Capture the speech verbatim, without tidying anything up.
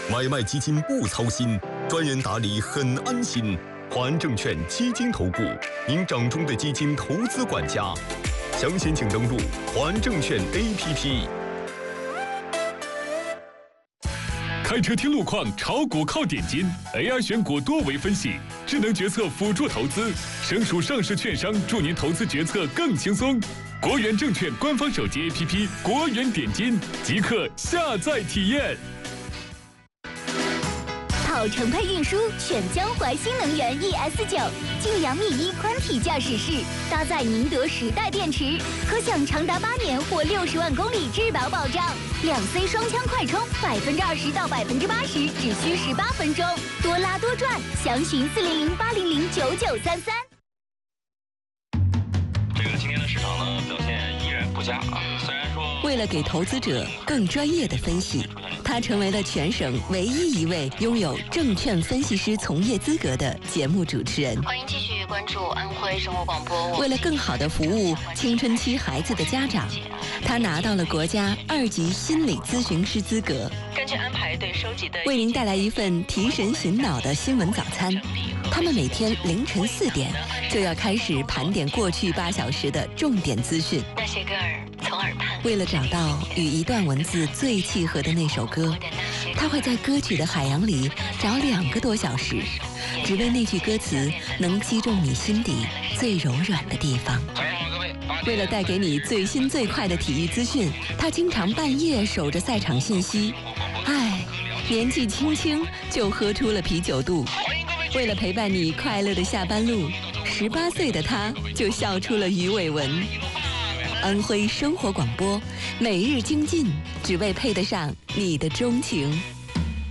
买卖基金不操心，专人打理很安心。华安证券基金投顾，您掌中的基金投资管家。详情请登录华安证券 A P P。 开车听路况，炒股靠点金 ，A I 选股多维分析，智能决策辅助投资，省属上市券商助您投资决策更轻松。国元证券官方手机 A P P 国元点金，即刻下载体验。 跑城配运输选江淮新能源 E S 九，晋阳 密一宽体驾驶室，搭载宁德时代电池，可享长达八年或六十万公里质保保障。两 C 双枪快充，百分之二十到百分之八十只需十八分钟，多拉多赚。详询四零零八零零九九三三。 这个今天的市场呢表现依然不佳啊，虽然说为了给投资者更专业的分析，他成为了全省唯一一位拥有证券分析师从业资格的节目主持人。 欢迎继续关注安徽生活广播。 为了更好地服务青春期孩子的家长，他拿到了国家二级心理咨询师资格。 根据安排对收集的， 为您带来一份提神醒脑的新闻早餐。他们每天凌晨四点就要开始盘点过去八小时的重点资讯。 那些歌儿从耳畔。 为了找到与一段文字最契合的那首歌，他会在歌曲的海洋里找两个多小时，只为那句歌词能击中你心底最柔软的地方。为了带给你最新最快的体育资讯，他经常半夜守着赛场信息。唉，年纪轻轻就喝出了啤酒肚。为了陪伴你快乐的下班路，十八岁的他就笑出了鱼尾纹。安徽生活广播，每日精进，只为配得上你的钟情。